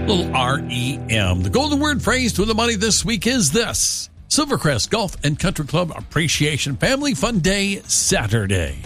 Little REM. The golden word phrase to win the money this week is this: Silvercrest Golf and Country Club Appreciation Family Fun Day Saturday.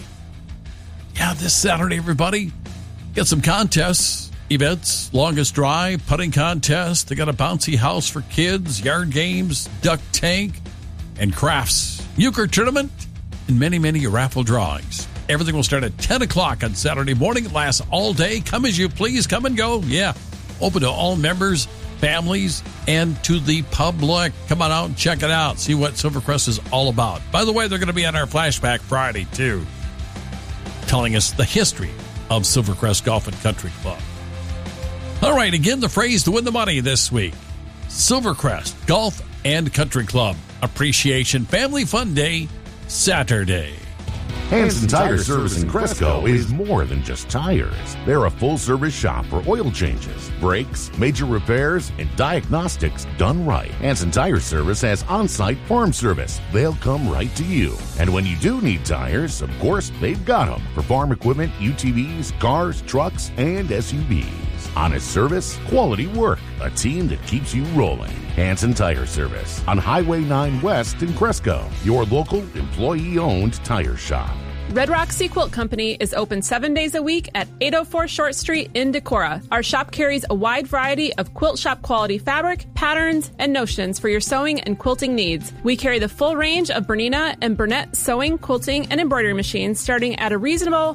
Yeah, this Saturday, everybody. Got some contests, events, longest drive, putting contest. They got a bouncy house for kids, yard games, duck tank, and crafts, euchre tournament, and many, many raffle drawings. Everything will start at 10 o'clock on Saturday morning. It lasts all day. Come as you please. Come and go. Yeah. Open to all members, families, and to the public. Come on out and check it out. See what Silvercrest is all about. By the way, they're going to be on our Flashback Friday, too, telling us the history of Silvercrest Golf and Country Club. All right, again, the phrase to win the money this week: Silvercrest Golf and Country Club Appreciation Family Fun Day Saturday. Hanson Tire Service in Cresco is more than just tires. They're a full-service shop for oil changes, brakes, major repairs, and diagnostics done right. Hanson Tire Service has on-site farm service. They'll come right to you. And when you do need tires, of course, they've got them for farm equipment, UTVs, cars, trucks, and SUVs. Honest service, quality work, a team that keeps you rolling. Hanson Tire Service on Highway 9 West in Cresco, your local employee-owned tire shop. Red Rock Sea Quilt Company is open 7 days a week at 804 Short Street in Decorah. Our shop carries a wide variety of quilt shop quality fabric, patterns, and notions for your sewing and quilting needs. We carry the full range of Bernina and Burnett sewing, quilting, and embroidery machines starting at a reasonable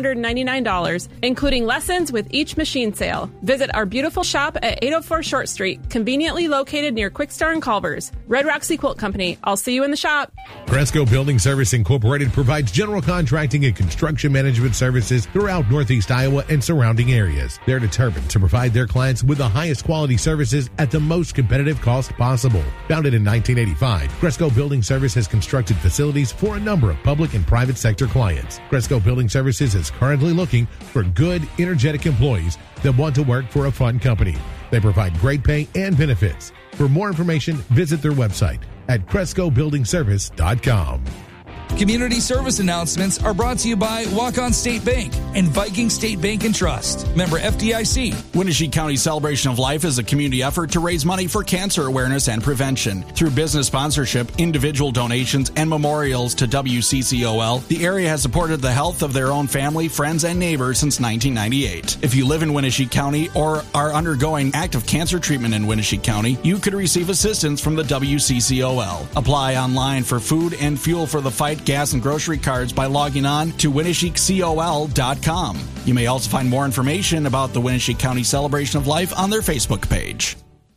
$199, including lessons with each machine sale. Visit our beautiful shop at 804 Short Street, conveniently located near Quickstar and Culver's. Red Rock Sea Quilt Company. I'll see you in the shop. Cresco Building Service Incorporated provides general contracting and construction management services throughout Northeast Iowa and surrounding areas. They're determined to provide their clients with the highest quality services at the most competitive cost possible. Founded in 1985, Cresco Building Service has constructed facilities for a number of public and private sector clients. Cresco Building Services is currently looking for good, energetic employees that want to work for a fun company. They provide great pay and benefits. For more information, visit their website at CrescoBuildingService.com. Community service announcements are brought to you by Walk-On State Bank and Viking State Bank and Trust. Member FDIC. Winnebago County Celebration of Life is a community effort to raise money for cancer awareness and prevention. Through business sponsorship, individual donations, and memorials to WCCOL, the area has supported the health of their own family, friends, and neighbors since 1998. If you live in Winnebago County or are undergoing active cancer treatment in Winnebago County, you could receive assistance from the WCCOL. Apply online for food and fuel for the fight, gas, and grocery cards by logging on to WinnebagoCOL.com. You may also find more information about the Winnebago County Celebration of Life on their Facebook page.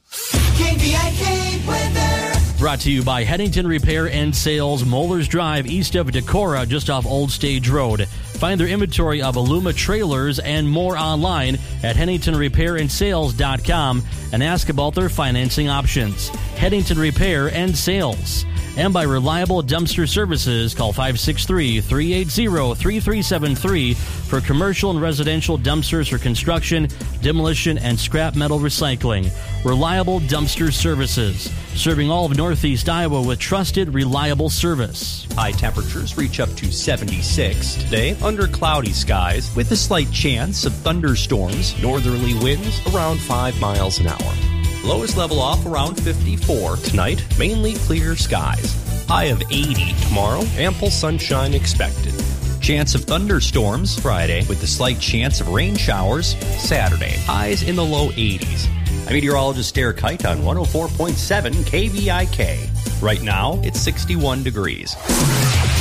KVIK weather. Brought to you by Headington Repair and Sales, Moeller's Drive, east of Decorah, just off Old Stage Road. Find their inventory of Aluma trailers and more online at HeadingtonRepairandSales.com and ask about their financing options. Headington Repair and Sales. And by Reliable Dumpster Services, call 563-380-3373 for commercial and residential dumpsters for construction, demolition, and scrap metal recycling. Reliable Dumpster Services, serving all of Northeast Iowa with trusted, reliable service. High temperatures reach up to 76 today under cloudy skies with a slight chance of thunderstorms, northerly winds around 5 miles an hour. Lowest level off around 54 tonight, mainly clear skies. High of 80 tomorrow, ample sunshine expected. Chance of thunderstorms Friday with a slight chance of rain showers Saturday. Highs in the low 80s. I'm meteorologist Derek Kite on 104.7 KVIK. Right now, it's 61 degrees.